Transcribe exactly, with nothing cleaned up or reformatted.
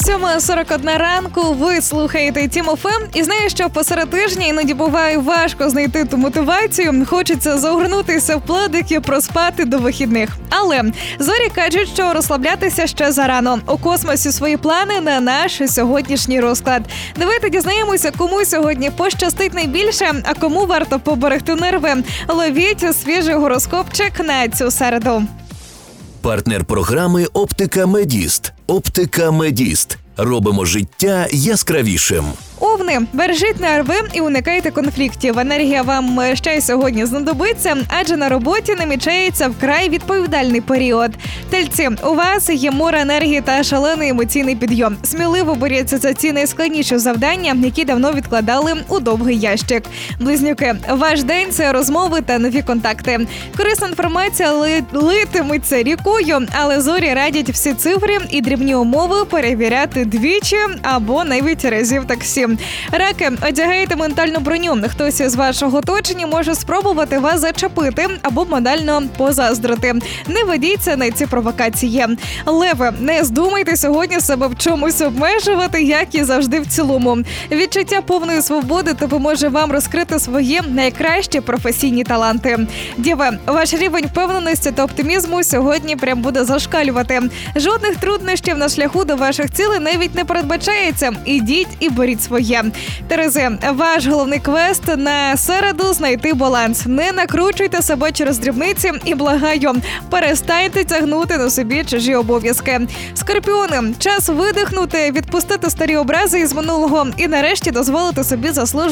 сьома сорок одна ранку, ви слухаєте Тім еф ем, і знаю, що посеред тижня іноді буває важко знайти ту мотивацію, хочеться загорнутися в пледик і проспати до вихідних. Але зорі кажуть, що розслаблятися ще зарано. У космосі свої плани на наш сьогоднішній розклад. Давайте дізнаємося, кому сьогодні пощастить найбільше, а кому варто поберегти нерви. Ловіть свіжий гороскопчик на цю середу. Партнер програми «Оптика Медіст». «Оптика Медіст». Робимо життя яскравішим. Овни, бережіть нерви і уникайте конфліктів. Енергія вам ще й сьогодні знадобиться, адже на роботі намічається вкрай відповідальний період. Тельці, у вас є море енергії та шалений емоційний підйом. Сміливо боріться за ці найскладніші завдання, які давно відкладали у довгий ящик. Близнюки, ваш день – це розмови та нові контакти. Корисна інформація ли... литиметься рікою, але зорі радять всі цифри і дрібні умови перевіряти двічі або навіть разів таксі. Раки, одягайте ментальну броню. Хтось із вашого оточення може спробувати вас зачепити або модально позаздрити. Не ведіться на ці провокації. Леви, не здумайте сьогодні себе в чомусь обмежувати, як і завжди в цілому. Відчуття повної свободи допоможе вам розкрити свої найкращі професійні таланти. Діви, ваш рівень впевненості та оптимізму сьогодні прям буде зашкалювати. Жодних труднощів на шляху до ваших цілей навіть не передбачається. Ідіть і беріть своє. Терези, ваш головний квест на середу – знайти баланс. Не накручуйте себе через дрібниці і, благаю, перестаньте тягнути на собі чужі обов'язки. Скорпіони, час видихнути, відпустити старі образи із минулого і нарешті дозволити собі заслужити